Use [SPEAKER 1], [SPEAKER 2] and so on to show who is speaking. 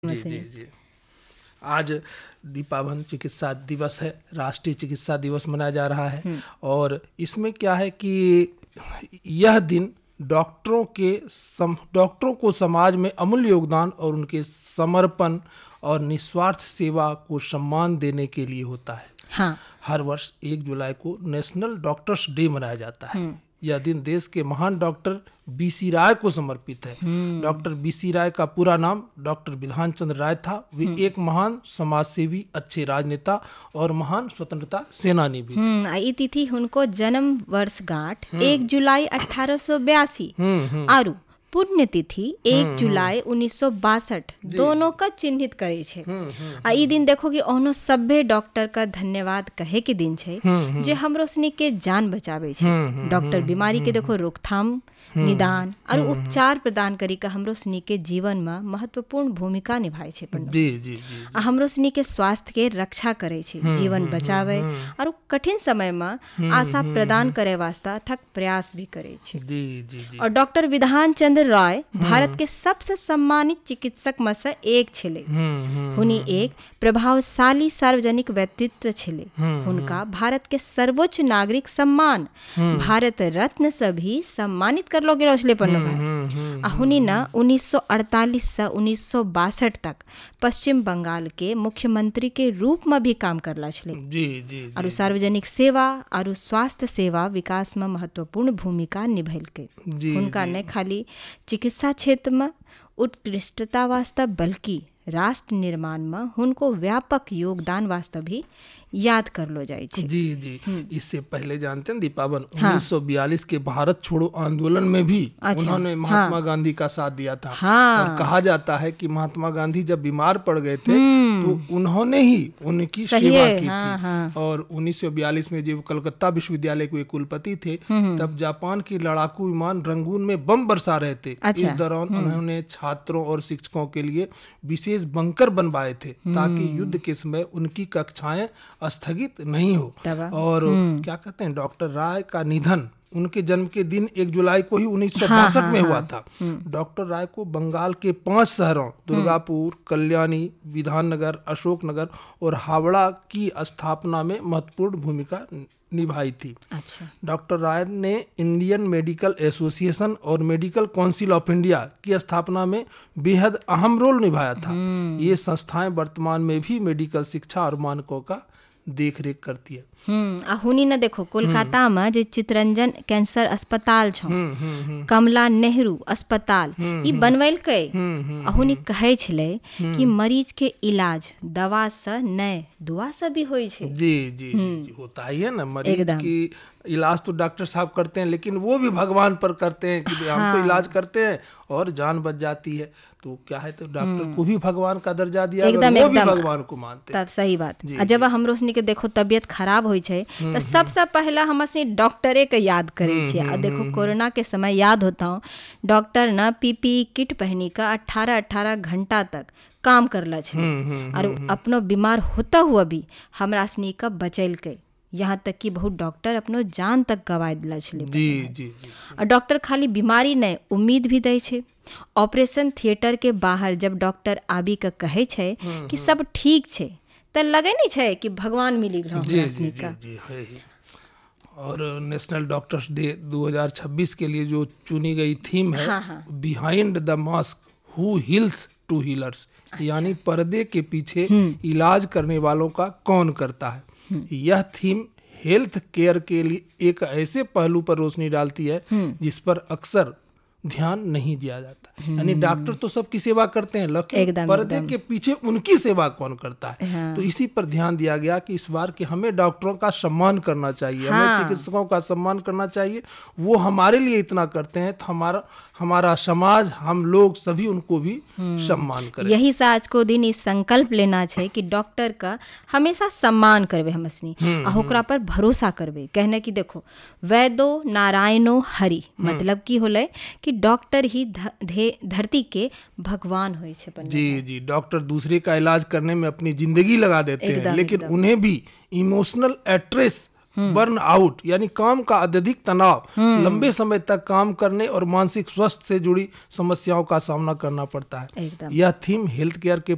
[SPEAKER 1] जी जी जी। आज दीपावन चिकित्सा दिवस है, राष्ट्रीय चिकित्सा दिवस मनाया जा रहा है। और इसमें क्या है कि यह दिन डॉक्टरों को समाज में अमूल्य योगदान और उनके समर्पण और निस्वार्थ सेवा को सम्मान देने के लिए होता है।
[SPEAKER 2] हाँ।
[SPEAKER 1] हर वर्ष 1 जुलाई को नेशनल डॉक्टर्स डे मनाया जाता है। यह दिन देश के महान डॉक्टर बीसी राय को समर्पित है। डॉक्टर बीसी राय का पूरा नाम डॉक्टर विधान चंद्र राय था। वे एक महान समाजसेवी, अच्छे राजनेता और महान स्वतंत्रता सेनानी भी थे।
[SPEAKER 2] ई तिथि हुनको जन्म वर्षगांठ 1 जुलाई 1882 आरु पुण्यतिथि 1 जुलाई 1962 दोनों का चिन्हित करे छे। आ ई दिन देखो कि ओहनो सभ्य डॉक्टर का धन्यवाद कहे के दिन छे जे हमरो सनी के जान बचावे छे। डॉक्टर बीमारी के देखो रोकथाम, निदान और उपचार प्रदान करी का हमरो सनी के जीवन में महत्वपूर्ण भूमिका निभाए छे।
[SPEAKER 1] जी जी जी।
[SPEAKER 2] हमरो सनी के स्वास्थ्य के रक्षा करे छे, जीवन बचावे और कठिन समय में आशा प्रदान करे वास्ता थक प्रयास भी करे छे।
[SPEAKER 1] जी जी जी।
[SPEAKER 2] और डॉक्टर विधान चंद्र राय भारत के सबसे सम्मानित चिकित्सक में से एक छले। हुनी एक प्रभावशाली सार्वजनिक व्यक्तित्व छले। हुनका भारत के सर्वोच्च नागरिक सम्मान भारत रत्न से भी सम्मानित करलो गेलो छले। हुनी ना 1948 से 1962 तक पश्चिम बंगाल के मुख्यमंत्री के रूप में भी काम करला छले।
[SPEAKER 1] जी जी।
[SPEAKER 2] और सार्वजनिक सेवा और स्वास्थ्य सेवा विकास में महत्वपूर्ण भूमिका निभैलके। हुनका ने खाली चिकित्सा क्षेत्र में उत्कृष्टता वास्ते बल्कि राष्ट्र निर्माण में हुनको व्यापक योगदान वास्ते भी याद करलो जाए छे।
[SPEAKER 1] जी जी। इससे पहले जानते हैं दीपावन 1942 के भारत छोड़ो आंदोलन में भी उन्होंने महात्मा गांधी का साथ दिया था। और कहा जाता है कि महात्मा गांधी जब बीमार पड़ गए थे तो उन्होंने ही उनकी सेवा की थी। और 1942 में जब कलकत्ता विश्वविद्यालय के कुलपति थे तब जापान की लड़ाकू विमान रंगून में बम बरसा रहे थे। इस दौरान उन्होंने छात्रों और शिक्षकों के लिए विशेष बंकर बनवाए थे ताकि युद्ध के समय उनकी कक्षाएं स्थगित नहीं हो। और क्या कहते हैं, डॉक्टर राय का निधन उनके जन्म के दिन 1 जुलाई को ही 1962 में हुआ था। डॉक्टर राय को बंगाल के 5 शहरों दुर्गापुर, कल्याणी, विधाननगर, अशोकनगर और हावड़ा की स्थापना में महत्वपूर्ण भूमिका निभाई थी।
[SPEAKER 2] अच्छा।
[SPEAKER 1] डॉक्टर राय ने इंडियन मेडिकल एसोसिएशन और मेडिकल काउंसिल ऑफ इंडिया की स्थापना में बेहद अहम रोल निभाया था। ये संस्थाएं वर्तमान में भी मेडिकल शिक्षा और मानकों का देख रेख करती है।
[SPEAKER 2] हुनी न देखो कोलकाता में जे चितरंजन कैंसर अस्पताल छो, कमला नेहरू अस्पताल ई बनवैलकै। हुनी कहै छलै कि मरीज के इलाज दवा से नहीं दुआ से भी होई छे।
[SPEAKER 1] जी जी जी, होता ही है ना। मरीज की इलाज तो डॉक्टर साहब करते हैं लेकिन वो भी भगवान पर करते हैं कि हम तो इलाज करते हैं और जान बच जाती है। तो क्या है, तो डॉक्टर को भी भगवान का दर्जा दिया, वो भी भगवान को मानते हैं।
[SPEAKER 2] तब सही बात। जब हमरो सनी के देखो तबियत खराब होई छे तो सबसे पहला हम सनी डॉक्टरे के याद करे छियै। आ देखो कोरोना के समय याद होता हूँ डॉक्टर ना पीपीई किट पहनी का 18 घंटा तक काम करला छे और अपनो बीमार होता हुआ भी हमरा सनी का बचैलकै। यहाँ तक कि बहुत डॉक्टर अपनो जान तक गवाए दिला छले।
[SPEAKER 1] जी जी जी।
[SPEAKER 2] और डॉक्टर खाली बीमारी नहीं उम्मीद भी दै छे। ऑपरेशन थिएटर के बाहर जब डॉक्टर आबी के कहे छे कि सब ठीक छे त लगे नहीं छे कि भगवान मिली गलो हमरा सनी का।
[SPEAKER 1] जी है ही। और नेशनल डॉक्टर्स डे 2026 के लिए जो चुनी गई थीम है behind the mask who heels to healers, यानी पर्दे के पीछे इलाज करने वालों का कौन करता है। यह थीम हेल्थ केयर के लिए एक ऐसे पहलू पर रोशनी डालती है जिस पर अक्सर ध्यान नहीं दिया जाता। यानी डॉक्टर तो सबकी सेवा करते हैं लेकिन पर्दे के पीछे उनकी सेवा कौन करता है। तो इसी पर ध्यान दिया गया कि इस बार कि हमें डॉक्टरों का सम्मान करना चाहिए, हमें चिकित्सकों का सम्मान करना चाहिए। वो हमारे लिए इतना करते हैं तो हमारा समाज, हम लोग सभी उनको भी सम्मान करें।
[SPEAKER 2] यही से आज को दिन इस संकल्प लेना चाहिए कि डॉक्टर का हमेशा सम्मान करवे हमसनी आ ओकरा पर भरोसा करवे। कहने की देखो वैदो नारायणो हरि मतलब की होले कि डॉक्टर ही धरती के भगवान होय छे।
[SPEAKER 1] जी जी। डॉक्टर दूसरे का इलाज करने में अपनी जिंदगी लगा देते हैं लेकिन उन्हें भी इमोशनल स्ट्रेस, बर्न आउट यानी काम का अत्यधिक तनाव, लंबे समय तक काम करने और मानसिक स्वास्थ्य से जुड़ी समस्याओं का सामना करना पड़ता है। यह थीम हेल्थ केयर के